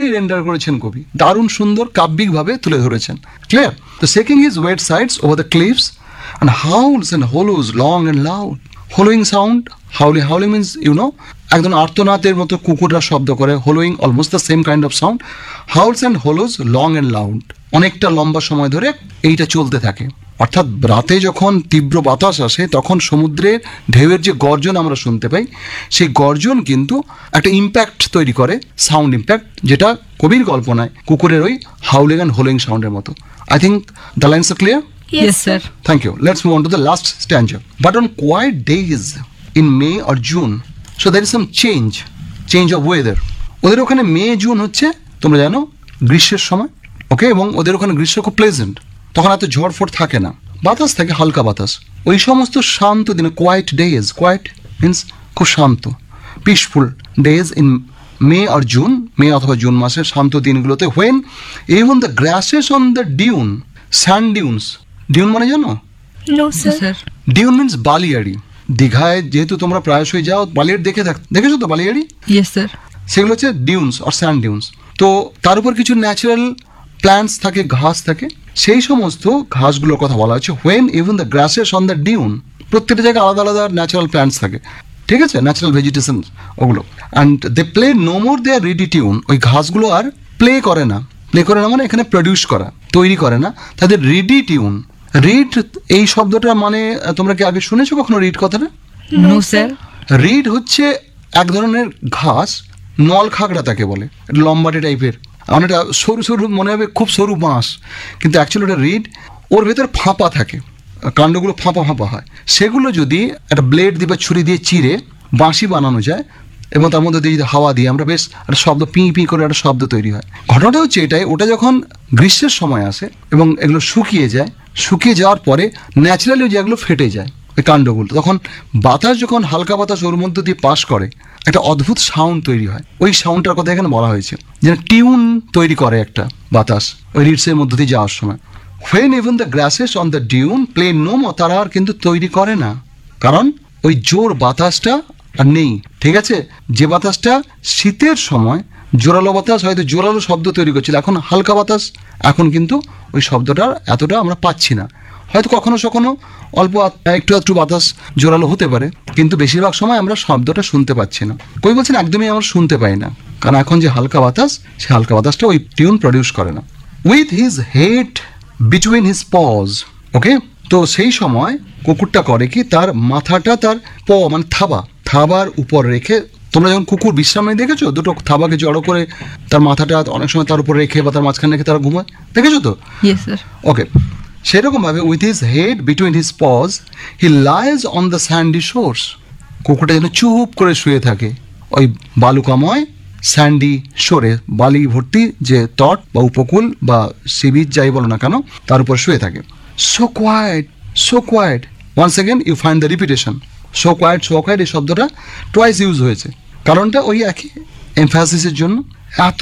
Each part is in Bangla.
রেন্ডার করেছেন কবি, দারুণ সুন্দর কাব্যিকভাবে তুলে ধরেছেন। ক্লিয়ার? তো checking his weight sides over the cliffs and howls and hollows long and loud. Hollowing sound, howling means একজন আর্তনাদের মতো কুকুররা শব্দ করে, hollowing almost the same kind of sound. Howls and hollows long and loud, অনেকটা লম্বা সময় ধরে এইটা চলতে থাকে। অর্থাৎ রাতে যখন তীব্র বাতাস আসে তখন সমুদ্রের ঢেউয়ের যে গর্জন আমরা শুনতে পাই, সেই গর্জন কিন্তু একটা ইম্প্যাক্ট তৈরি করে, সাউন্ড ইম্প্যাক্ট, যেটা কবির কল্পনায় কুকুরের ওই হাউলিং অ্যান্ড হোলিং সাউন্ডের মতো। I think the lines R clear? Yes, sir. Thank you. Let's move on to the last stanza. But on quiet days in May or June, so there is some change of weather. ওদের ওখানে মে জুন হচ্ছে তোমরা জানো গ্রীষ্মের সময়, ওকে, এবং ওদের ওখানে গ্রীষ্ম খুব প্লেজেন্ট, তখন এত ঝড় ফড় থাকে না, বাতাস থাকে, হালকা বাতাস। ওই সমস্ত শান্ত দিনে, কোয়াইট ডেজ, কোয়াইট মিনস খুব শান্ত, peaceful days in May R June, মে অথবা জুন মাসের শান্ত দিনগুলোতে, when even the grasses on the Dune, sand dunes, Dune মানে জানো? No, sir. Dune means বালিয়াড়ি। দীঘায় যেহেতু তোমরা প্রায়শই যাও, বালিয়াড়ি দেখেছো তো বালিয়াড়ি? Yes, sir. সেগুলো হচ্ছে ডিউনস অর স্যান্ড ডিউনস। তো তার উপর কিছু ন্যাচারাল প্ল্যান্টস থাকে, ঘাস থাকে, সেই সমস্ত ঘাসগুলোর কথা বলা হচ্ছে when even the grasses on the Dune. প্রত্যেকটা জায়গায় আলাদা আলাদা ন্যাচারাল প্ল্যান্টস থাকে, ঠিক আছে, ন্যাচারাল ভেজিটেশন ওগুলো। And they play no more there ready tune, ওই ঘাসগুলো আর প্লে করে না মানে এখানে প্রডিউস করা, তৈরি করে না, তাদের রিডি টিউন। রিড এই শব্দটা মানে তোমরা কি আগে শুনেছো কখনো রিড কথাটা? No, sir. রিড হচ্ছে এক ধরনের ঘাস, নল খাগড়া তাকে বলে, লম্বাটে টাইপের, অনেকটা সরু সরু মনে হবে, খুব সরু বাঁশ, কিন্তু অ্যাকচুয়ালি ওটা রিড। ওর ভেতর ফাঁপা থাকে, কাণ্ডগুলো ফাঁপা ফাঁপা হয়, সেগুলো যদি একটা ব্লেড দিয়ে বা ছুরি দিয়ে চিরে বাঁশি বানানো যায় এবং তার মধ্যে দিয়ে যদি হাওয়া দিয়ে আমরা বেশ একটা শব্দ, পি করে একটা শব্দ তৈরি হয়। ঘটনাটা হচ্ছে এটাই, ওটা যখন গ্রীষ্মের সময় আসে এবং এগুলো শুকিয়ে যাওয়ার পরে ন্যাচারালি যেগুলো ফেটে যায় ওই কাণ্ডগুলো, তখন বাতাস যখন হালকা বাতাস ওর মধ্যে দিয়ে পাস করে একটা অদ্ভুত সাউন্ড তৈরি হয়। ওই সাউন্ডটার কথা এখানে বলা হয়েছে, যেন টিউন তৈরি করে একটা বাতাস ওই রিডসের মধ্যে দিয়ে যাওয়ার সময়। When even the grasses on the Dune play no more, তারা আর কিন্তু তৈরি করে না, কারণ ওই জোর বাতাসটা আর নেই, ঠিক আছে? যে বাতাসটা শীতের সময় জোরালো বাতাস হয়তো জোরালো শব্দ তৈরি করছিল, এখন হালকা বাতাস, এখন কিন্তু ওই শব্দটার এতটা আমরা পাচ্ছি না। হয়তো কখনো অল্প একটু বাতাস জোরালো হতে পারে, কিন্তু বেশিরভাগ সময় আমরা শব্দটা শুনতে পাচ্ছি না। কই বলছেন একদমই আমরা শুনতে পাই না, কারণ এখন যে হালকা বাতাস, সেই হালকা বাতাসটা ওই টিউন প্রডিউস করে না। With his head between his pause, ওকে, তো সেই সময় কুকুরটা করে কি, তার মাথাটা তার মানে থাবার উপর রেখে, তোমরা যখন কুকুর বিশ্রাম নেই দেখেছো, দুটো থাবাকে জড়ো করে তার মাথাটা অনেক সময় তার উপর রেখে বা তার মাঝখানে রেখে তারা ঘুমায়, দেখেছো তো? Yes, sir. ওকে, সেরকম ভাবে with his head between his pause he lies on the Sandy source, কুকুরটা যেন চুপ করে শুয়ে থাকে ওই বালুকাময় স্যান্ডি শোরে, বালি ভর্তি যে তট বা উপকূল বা সি বিচ যাই বলো না কেন, তার উপর শুয়ে থাকে। So quite, once again you find the repetition, so quite এই শব্দটা টুয়াইস ইউজ হয়েছে, কারণটা ওই একই এমফ্যাসিসের জন্য। এত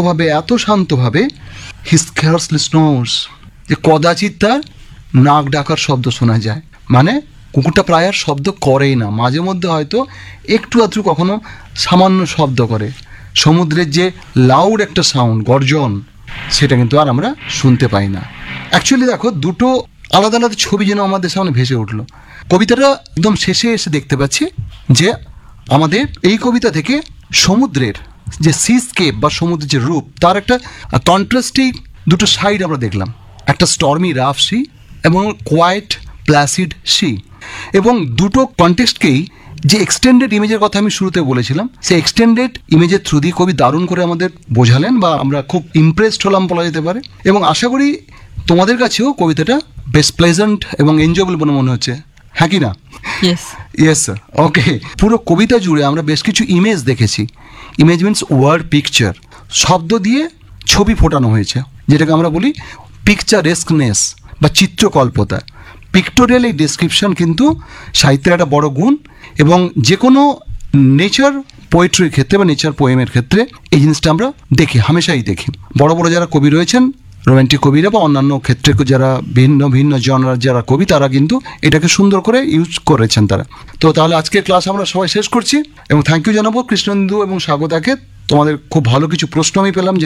শান্তভাবে হি স্কার্সলি স্নোর্স, যে কদাচিৎ তার নাক ডাকার শব্দ শোনা যায়, মানে কুকুরটা প্রায় আর শব্দ করেই না, মাঝে মধ্যে হয়তো একটু আধটু কখনো সামান্য শব্দ করে। সমুদ্রের যে লাউড একটা সাউন্ড, গর্জন, সেটা কিন্তু আর আমরা শুনতে পাই না। অ্যাকচুয়ালি দেখো, দুটো আলাদা আলাদা ছবি যেন আমাদের সামনে ভেসে উঠলো। কবিতাটা একদম শেষে এসে দেখতে পাচ্ছি যে আমাদের এই কবিতা থেকে সমুদ্রের যে সিস্কেপ বা সমুদ্রের যে রূপ, তার একটা কন্ট্রাস্টিং দুটো সাইড আমরা দেখলাম, একটা স্টর্মি রাফ সি এবং কোয়াইট প্ল্যাসিড সি, এবং দুটো কনটেক্সটকেই যে এক্সটেন্ডেড ইমেজের কথা আমি শুরুতে বলেছিলাম, সেই এক্সটেন্ডেড ইমেজের থ্রু দিয়ে কবি দারুণ করে আমাদের বোঝালেন, বা আমরা খুব ইমপ্রেসড হলাম বলা যেতে পারে। এবং আশা করি তোমাদের কাছেও কবিতাটা বেশ প্লেজেন্ট এবং এনজয়েবল বলে মনে হচ্ছে, হ্যাঁ কি না? Yes sir. ওকে, পুরো কবিতা জুড়ে আমরা বেশ কিছু ইমেজ দেখেছি। ইমেজ মিনস ওয়ার্ড পিকচার, শব্দ দিয়ে ছবি ফোটানো হয়েছে, যেটাকে আমরা বলি পিকচারেস্কনেস বা চিত্রকল্পতা। পিক্টোরিয়াল এই ডেসক্রিপশন কিন্তু সাহিত্যের একটা বড় গুণ, এবং যে কোনো নেচার পোয়েট্রির ক্ষেত্রে বা নেচার পোয়েমের ক্ষেত্রে এই জিনিসটা আমরা হামেশাই দেখি। বড় বড় যারা কবি রয়েছেন, রোম্যান্টিক কবিরা বা অন্যান্য ক্ষেত্রে যারা ভিন্ন জনরার যারা কবি, তারা কিন্তু এটাকে সুন্দর করে ইউজ করেছেন তারা। তো তাহলে আজকের ক্লাস আমরা সবাই শেষ করছি, এবং থ্যাংক ইউ জানাবো কৃষ্ণেন্দু এবং স্বাগতাকে। তোমাদের খুব ভালো কিছু প্রশ্ন আমি পেলাম,